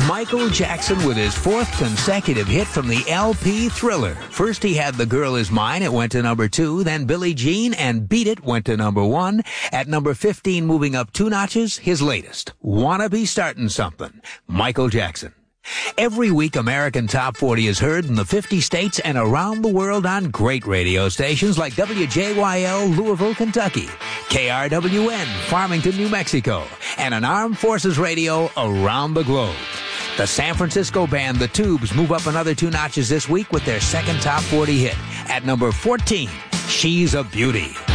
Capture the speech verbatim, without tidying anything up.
Michael Jackson with his fourth consecutive hit from the L P Thriller. First he had The Girl Is Mine, it went to number two. Then Billie Jean and Beat It went to number one. At number fifteen, moving up two notches, his latest, Wanna Be Startin' Something, Michael Jackson. Every week, American Top forty is heard in the fifty states and around the world on great radio stations like W J Y L, Louisville, Kentucky, K R W N, Farmington, New Mexico, and on Armed Forces Radio around the globe. The San Francisco band The Tubes move up another two notches this week with their second Top forty hit. At number fourteen, She's a Beauty.